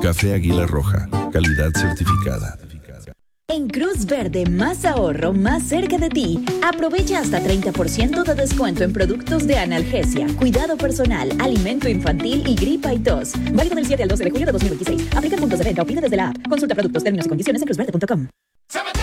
Café Águila Roja, calidad certificada. En Cruz Verde, más ahorro, más cerca de ti. Aprovecha hasta 30% de descuento en productos de analgesia, cuidado personal, alimento infantil y gripa y tos. Válido del 7 al 12 de junio de 2026. Aplica puntos de venta o pide desde la app. Consulta productos, términos y condiciones en cruzverde.com.